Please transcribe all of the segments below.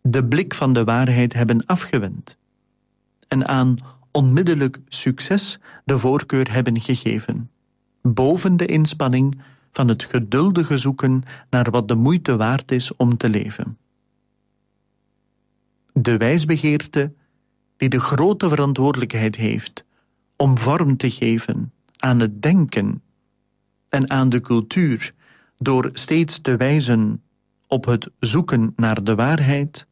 de blik van de waarheid hebben afgewend en aan onmiddellijk succes de voorkeur hebben gegeven, boven de inspanning van het geduldige zoeken naar wat de moeite waard is om te leven. De wijsbegeerte die de grote verantwoordelijkheid heeft om vorm te geven aan het denken en aan de cultuur door steeds te wijzen op het zoeken naar de waarheid,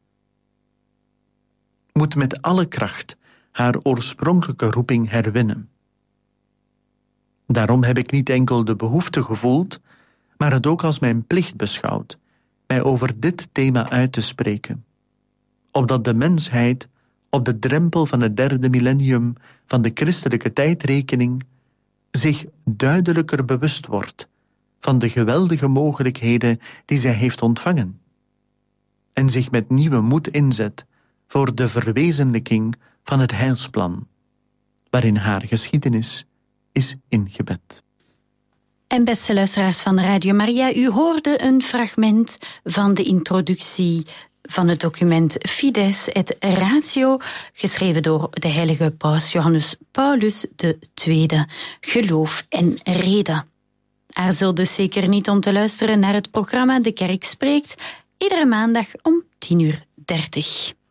moet met alle kracht haar oorspronkelijke roeping herwinnen. Daarom heb ik niet enkel de behoefte gevoeld, maar het ook als mijn plicht beschouwd, mij over dit thema uit te spreken, opdat de mensheid op de drempel van het 3e millennium van de christelijke tijdrekening zich duidelijker bewust wordt van de geweldige mogelijkheden die zij heeft ontvangen en zich met nieuwe moed inzet voor de verwezenlijking van het heilsplan, waarin haar geschiedenis is ingebed. En beste luisteraars van Radio Maria, u hoorde een fragment van de introductie van het document Fides et Ratio, geschreven door de heilige paus Johannes Paulus II, Geloof en Reden. Aarzel dus zeker niet om te luisteren naar het programma De Kerk Spreekt, iedere maandag om 10:30.